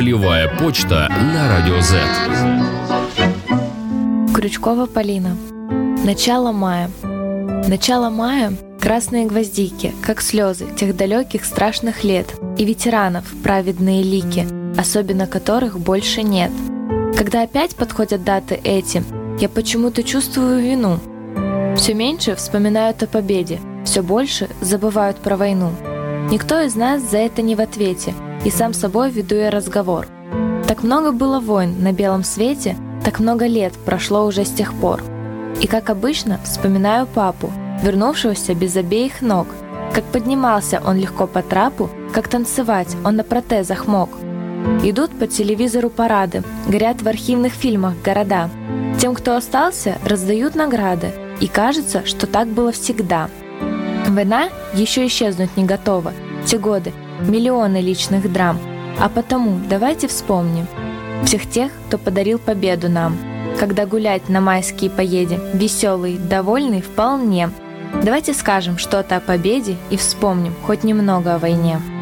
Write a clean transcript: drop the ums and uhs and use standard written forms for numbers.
Полевая почта на Радио Z. Крючкова Полина. Начало мая. Начало мая — красные гвоздики, как слезы тех далеких страшных лет, и ветеранов праведные лики, особенно которых больше нет. Когда опять подходят даты эти, я почему-то чувствую вину. Все меньше вспоминают о победе, все больше забывают про войну. Никто из нас за это не в ответе, и сам с собой веду я разговор. Так много было войн на белом свете, так много лет прошло уже с тех пор. И как обычно вспоминаю папу, вернувшегося без обеих ног, как поднимался он легко по трапу, как танцевать он на протезах мог. Идут по телевизору парады, горят в архивных фильмах города. Тем, кто остался, раздают награды, и кажется, что так было всегда. Война еще исчезнуть не готова. Те годы, миллионы личных драм. А потому давайте вспомним всех тех, кто подарил победу нам. Когда гулять на майские поедем, веселый, довольный вполне. Давайте скажем что-то о победе и вспомним хоть немного о войне.